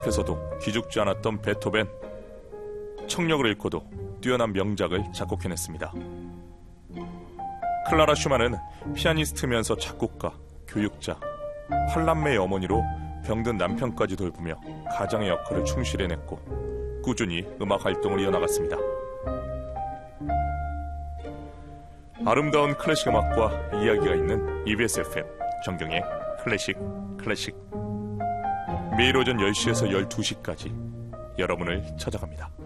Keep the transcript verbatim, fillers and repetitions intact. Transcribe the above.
앞에서도 기죽지 않았던 베토벤. 청력을 잃고도 뛰어난 명작을 작곡해냈습니다. 클라라 슈만은 피아니스트면서 작곡가, 교육자, 팔남매의 어머니로 병든 남편까지 돌보며 가장의 역할을 충실히 해냈고 꾸준히 음악 활동을 이어나갔습니다. 아름다운 클래식 음악과 이야기가 있는 이비에스 에프엠 정경의 클래식 클래식, 매일 오전 열 시에서 열두 시까지 여러분을 찾아갑니다.